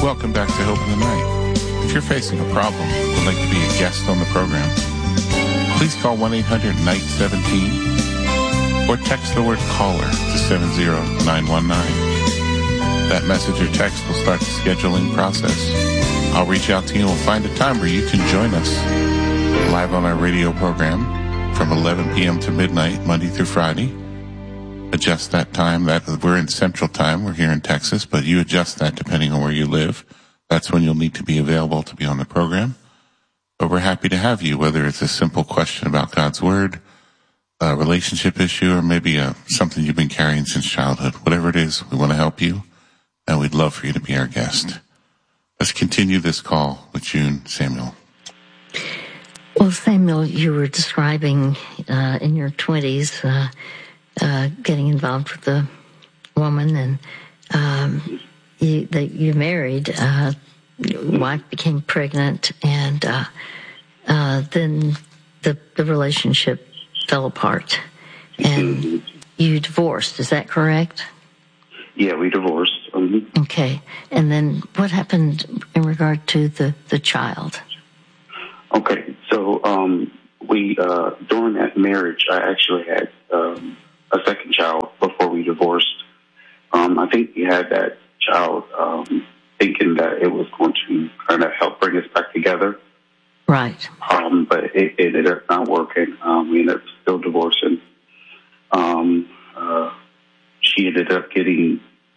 Welcome back to Hope in the Night. If you're facing a problem and would like to be a guest on the program, please call 1-800-NIGHT-17 or text the word caller to 70919. That message or text will start the scheduling process. I'll reach out to you and we'll find a time where you can join us live on our radio program from 11 p.m. to midnight, Monday through Friday. Adjust that time. That we're in Central Time. We're here in Texas, but you adjust that depending on where you live. That's when you'll need to be available to be on the program. But we're happy to have you, whether it's a simple question about God's Word, a relationship issue, or maybe something you've been carrying since childhood. Whatever it is, we want to help you, and we'd love for you to be our guest. Let's continue this call with June Samuel. Well, Samuel, you were describing in your 20s getting involved with a woman, and you married. Your wife became pregnant, and then the relationship fell apart, and you divorced. Is that correct? Yeah, we divorced. Okay, and then what happened in regard to the child? Okay, so we during that marriage, I actually had a second child before we divorced. I think we had that child thinking that it was going to kind of help bring us back together. Right. But it ended up not working. We ended up still divorcing. She ended up getting,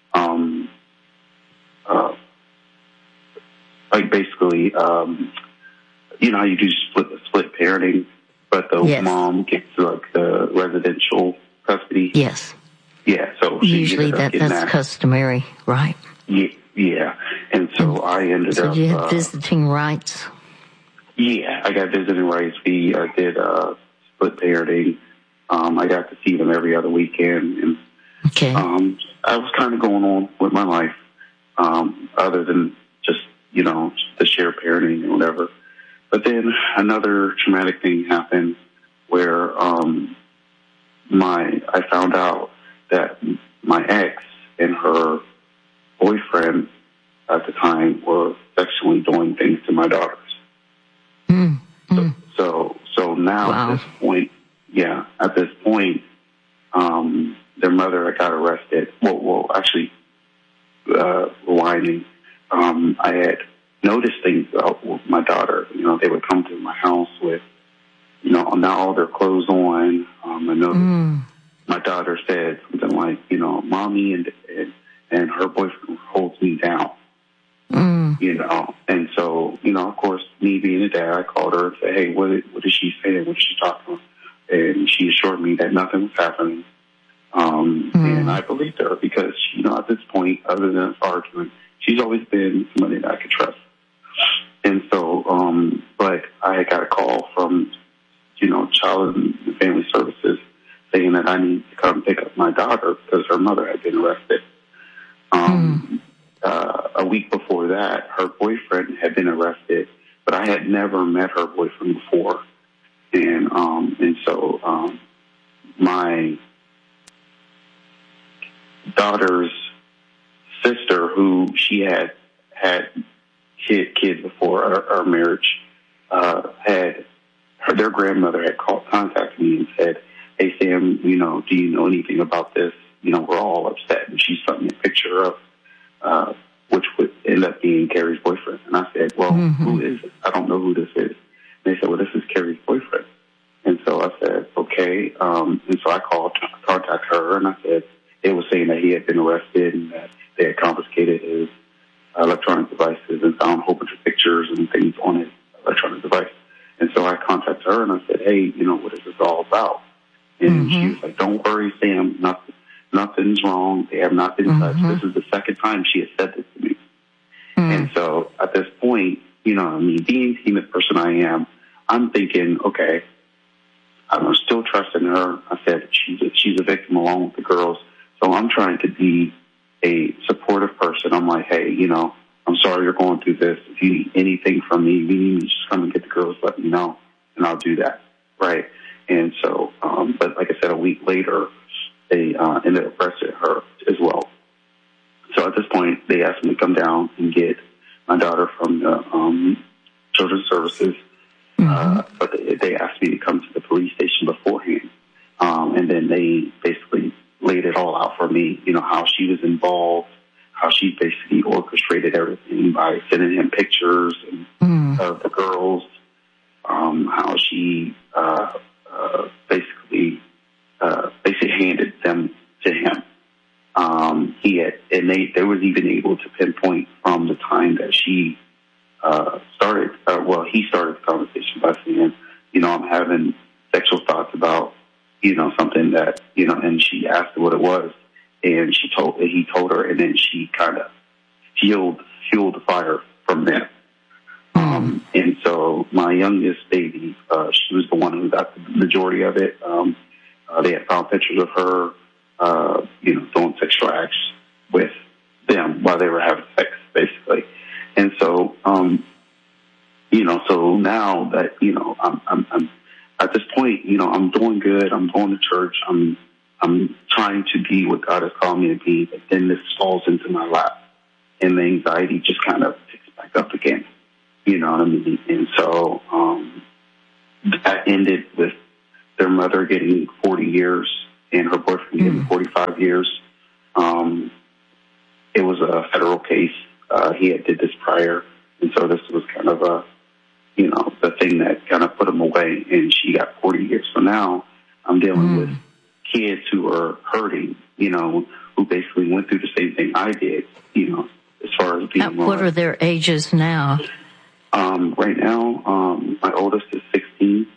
like basically, you know how you do split parenting, but the yes. mom gets like the residential custody. Yes. Yeah. So usually that's customary, right? Yeah. And so I ended up. So you had visiting rights. Yeah, I got visiting rights. We did split parenting. I got to see them every other weekend, and okay. I was kind of going on with my life, other than just the share parenting and whatever. But then another traumatic thing happened where I found out that my ex and her boyfriend at the time were sexually doing things to my daughters. So now wow. At this point, their mother got arrested. Well, actually, rewinding, I had noticed things with my daughter. They would come to my house with, not all their clothes on. I noticed my daughter said something like, "Mommy and her boyfriend holds me down." And so, of course, me being a dad, I called her and said, "Hey, what is she saying? What is she talking about?" And she assured me that nothing was happening. And I believed her because, at this point, other than us arguing, she's always been somebody that I could trust. And so, but I got a call from, Child and Family Services saying that I need to come pick up my daughter because her mother had been arrested. A week before that, her boyfriend had been arrested, but I had never met her boyfriend before. And so my daughter's sister, who she had kids before our marriage, their grandmother had contacted me and said, "Hey, Sam, do you know anything about this? We're all upset." And she sent me a picture of which would end up being Carrie's boyfriend. And I said, "Well, who is it? I don't know who this is." And they said, "Well, this is Carrie's boyfriend." And so I said, "Okay." And so I called to contact her, and I said, it was saying that he had been arrested and that they had confiscated his electronic devices and found a whole bunch of pictures and things on his electronic device. And so I contacted her and I said, "Hey, what is this all about?" And she was like, "Don't worry, Sam, nothing's wrong. They have not been touched." This is the second time she has said this to me. And so at this point, being the timid person I am, I'm thinking, okay, I'm still trusting her. I said, she's a victim along with the girls. So I'm trying to be a supportive person. I'm like, "Hey, I'm sorry you're going through this. If you need anything from me, you need me, just come and get the girls, let me know, and I'll do that." Right. And so, but like I said, a week later, they ended up arresting her as well. So at this point, they asked me to come down and get my daughter from the Children's Services, but they asked me to come to the police station beforehand, and then they basically laid it all out for me, how she was involved, how she basically orchestrated everything by sending him pictures of the girls, how she basically handed them to him. They was even able to pinpoint from the time that she he started the conversation by saying, I'm having sexual thoughts about, something that, and she asked her what it was, and he told her, and then she kind of fueled the fire from there. And so my youngest baby, she was the one who got the majority of it. They had found pictures of her, doing sexual acts with them while they were having sex, basically. And so, so now that, I'm at this point, I'm doing good. I'm going to church. I'm trying to be what God has called me to be, but then this falls into my lap, and the anxiety just kind of picks back up again. You know what I mean? And so that ended with their mother getting 40 years and her boyfriend getting 45 years. It was a federal case. He had did this prior, and so this was kind of the thing that kind of put him away, and she got 40 years. So now I'm dealing with kids who are hurting, who basically went through the same thing I did, as far as being. What are their ages now? Right now, my oldest is 16.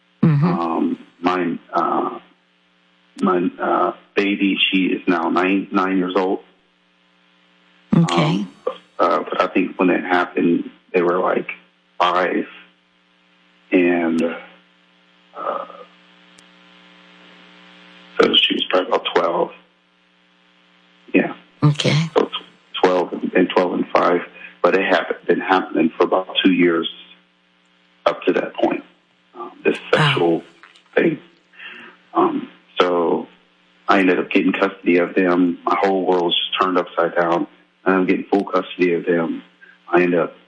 My baby, she is now 9 years old. Okay. But I think when that happened, they were like 5, and so she was probably about 12. Yeah. Okay. So 12 and 5, but it had been happening for about 2 years up to that point. This sexual thing. So I ended up getting custody of them. My whole world was just turned upside down, and I'm getting full custody of them. I ended up,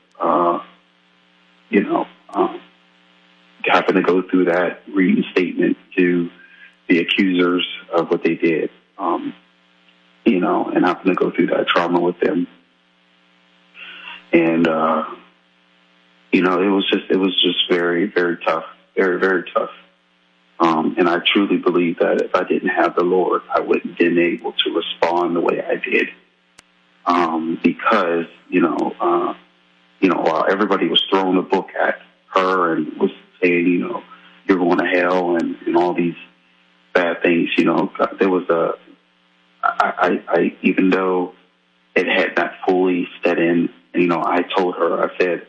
having to go through that, reading statement to the accusers of what they did, and having to go through that trauma with them. And, it was just very, very tough, very, very tough. And I truly believe that if I didn't have the Lord, I wouldn't have been able to respond the way I did. Because, while everybody was throwing a book at her and was saying, you're going to hell and all these bad things, there was I even though it had not fully set in, I told her, I said,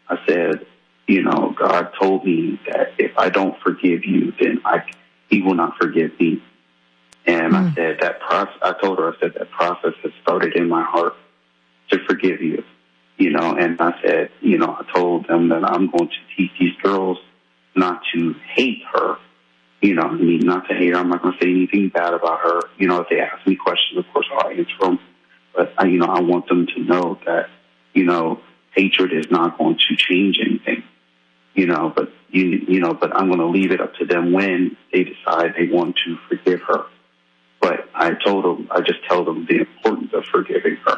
God told me that if I don't forgive you, then He will not forgive me. And I said I told her, that process has started in my heart to forgive you, and I said, I told them that I'm going to teach these girls not to hate her, not to hate her. I'm not going to say anything bad about her. If they ask me questions, of course I'll answer them. But, I want them to know that, hatred is not going to change anything, but I'm going to leave it up to them when they decide they want to forgive her. But I just tell them the importance of forgiving her,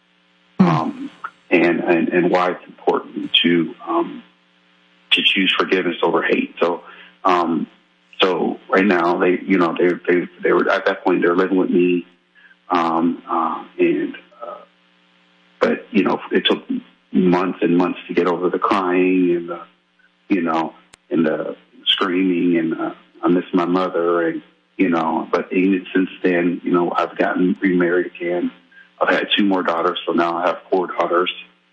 and why it's important to choose forgiveness over hate. So right now they were at that point, they're living with me, but it took months and months to get over the crying and and the screaming, and I miss my mother, and but even since then, I've gotten remarried again. I've had 2 more daughters, so now I have 4 daughters.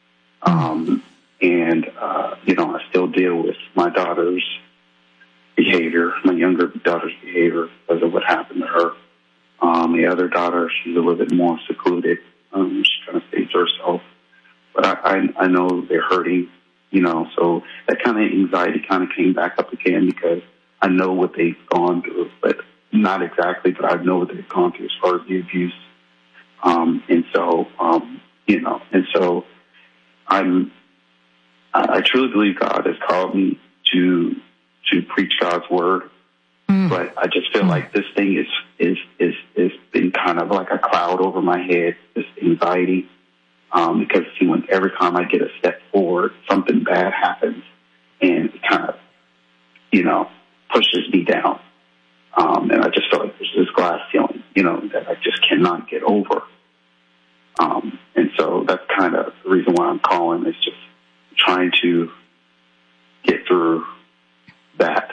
I still deal with my daughter's behavior, my younger daughter's behavior, because of what happened to her. The other daughter, she's a little bit more secluded. She kind of stays to herself. But I know they're hurting, so that kind of anxiety kind of came back up again, because I know what they've gone through, but not exactly, but I know what they've gone through as far as the abuse. I truly believe God has called me to preach God's word, but I just feel like this thing is been kind of like a cloud over my head, this anxiety, because every time I get a step forward, something bad happens, and it kind of, pushes me down. And I just feel like there's this glass ceiling, that I just cannot get over. And so that's kind of the reason why I'm calling, is just trying to get through that.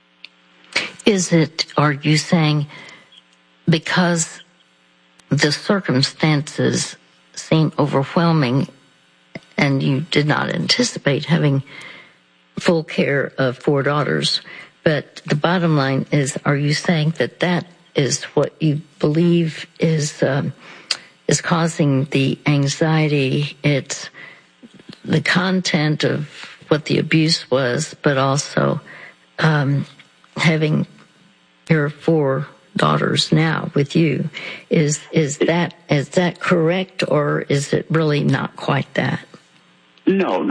Are you saying because the circumstances seem overwhelming and you did not anticipate having full care of 4 daughters, but the bottom line is, are you saying that is what you believe is causing the anxiety? It's the content of what the abuse was, but also having your 4 daughters now with you. Is that correct, or is it really not quite that? No.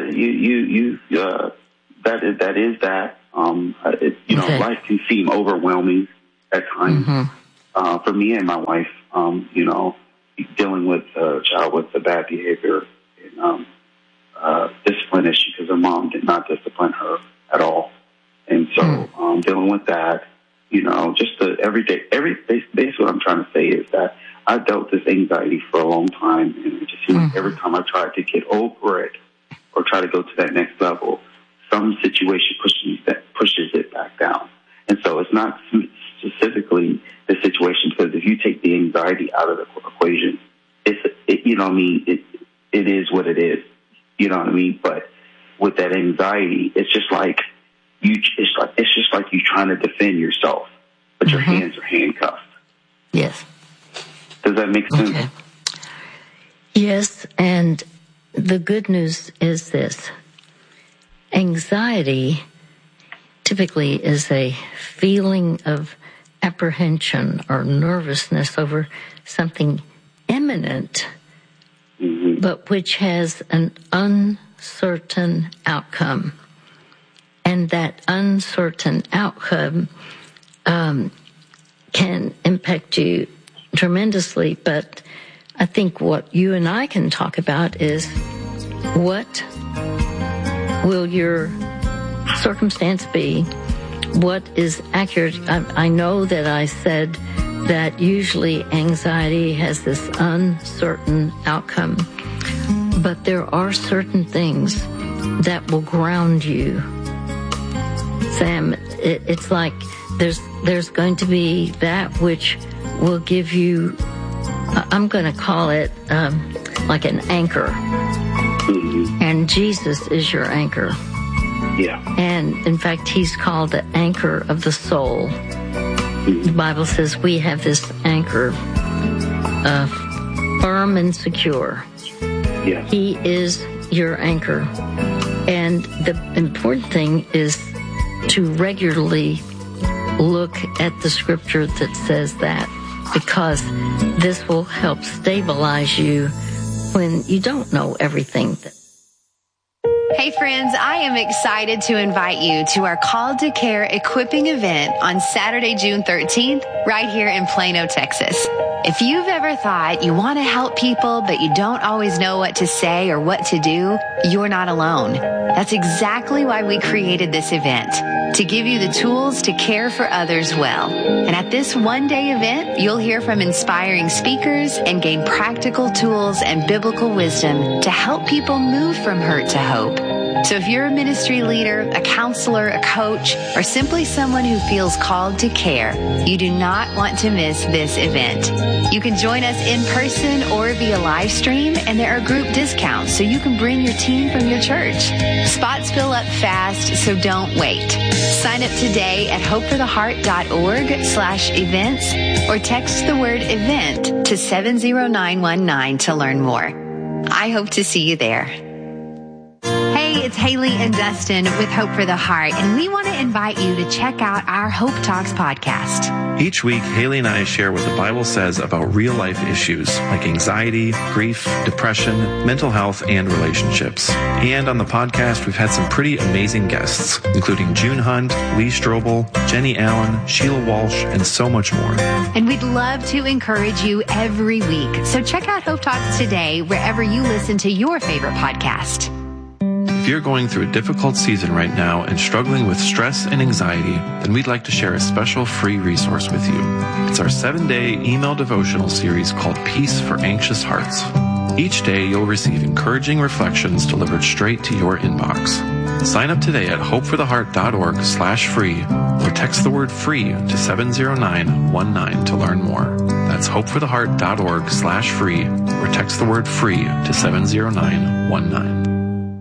That is that. Okay. Life can seem overwhelming at times. Mm-hmm. For me and my wife, dealing with a child with a bad behavior and discipline issue, because her mom did not discipline her at all. And so dealing with that, just the everyday, basically what I'm trying to say is that I dealt with this anxiety for a long time, and it just seemed like every time I tried to get over it or try to go to that next level, some situation pushes it back down. And so it's not specifically the situation, because if you take the anxiety out of the equation, it is what it is. You know what I mean? But with that anxiety, it's just like you trying to defend yourself, but your hands are handcuffed. Yes. Does that make sense? Okay. Yes, and the good news is this. Anxiety typically is a feeling of apprehension or nervousness over something imminent, but which has an uncertain outcome. And that uncertain outcome can impact you tremendously. But I think what you and I can talk about is, what will your circumstance be? What is accurate? I know that I said that usually anxiety has this uncertain outcome, but there are certain things that will ground you. Sam, it's like there's going to be that which will give you, I'm going to call it like an anchor. And Jesus is your anchor. Yeah. And in fact, he's called the anchor of the soul. The Bible says we have this anchor, firm and secure. Yeah. He is your anchor. And the important thing is to regularly look at the scripture that says that, because this will help stabilize you when you don't know everything. Hey friends, I am excited to invite you to our Called to Care equipping event on Saturday, June 13th, right here in Plano, Texas. If you've ever thought you want to help people, but you don't always know what to say or what to do, you're not alone. That's exactly why we created this event, to give you the tools to care for others well. And at this one-day event, you'll hear from inspiring speakers and gain practical tools and biblical wisdom to help people move from hurt to hope. So if you're a ministry leader, a counselor, a coach, or simply someone who feels called to care, you do not want to miss this event. You can join us in person or via live stream, and there are group discounts so you can bring your team from your church. Spots fill up fast, so don't wait. Sign up today at hopefortheheart.org/events or text the word event to 70919 to learn more. I hope to see you there. Hey, Hey, it's Haley and Dustin with Hope for the Heart, and we want to invite you to check out our Hope Talks podcast. Each week, Haley and I share what the Bible says about real-life issues like anxiety, grief, depression, mental health, and relationships. And on the podcast, we've had some pretty amazing guests, including June Hunt, Lee Strobel, Jenny Allen, Sheila Walsh, and so much more. And we'd love to encourage you every week. So check out Hope Talks today, wherever you listen to your favorite podcast. If you're going through a difficult season right now and struggling with stress and anxiety, then we'd like to share a special free resource with you. It's our 7-day email devotional series called Peace for Anxious Hearts. Each day you'll receive encouraging reflections delivered straight to your inbox. Sign up today at hopefortheheart.org/free or text the word free to 70919 to learn more. That's hopefortheheart.org/free or text the word free to 70919.